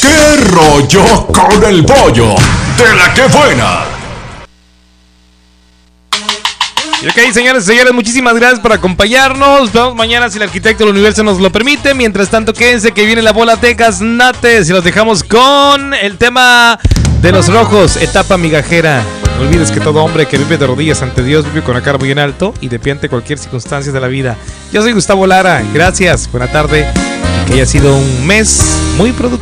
¿Qué rollo con el pollo? De la que buena. Y ok, señores y señores, muchísimas gracias por acompañarnos. Nos vemos mañana si el arquitecto del universo nos lo permite. Mientras tanto, quédense que viene la bola Tecas Nates y los dejamos con el tema de los rojos, etapa migajera. No olvides que todo hombre que vive de rodillas ante Dios vive con la cara muy en alto y de pie ante cualquier circunstancia de la vida. Yo soy Gustavo Lara, gracias, buena tarde y que haya sido un mes muy productivo.